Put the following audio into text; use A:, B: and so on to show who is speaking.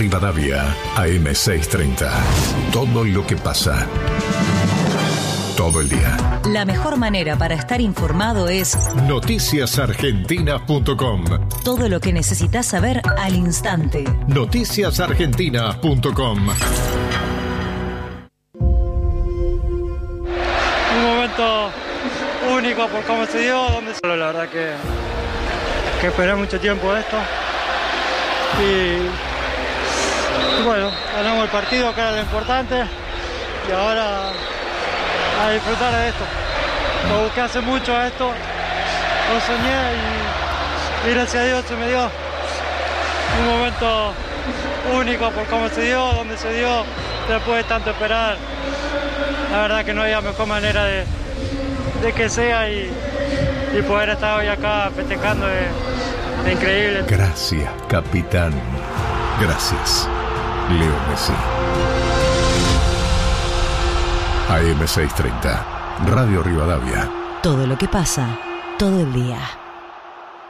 A: Rivadavia, AM630. Todo lo que pasa. Todo el día.
B: La mejor manera para estar informado es
A: noticiasargentinas.com.
B: Todo lo que necesitas saber al instante.
A: Noticiasargentinas.com.
C: Un momento único por cómo se dio, donde solo la verdad que esperé mucho tiempo esto. Y bueno, ganamos el partido, que era lo importante, y ahora a disfrutar de esto. Lo busqué hace mucho esto, lo soñé y gracias a Dios se me dio. Un momento único por cómo se dio, donde se dio, después de tanto esperar. La verdad que no había mejor manera de que sea y poder estar hoy acá festejando es increíble.
A: Gracias, capitán. Gracias, Leo Messi. AM630, Radio Rivadavia.
B: Todo lo que pasa, todo el día.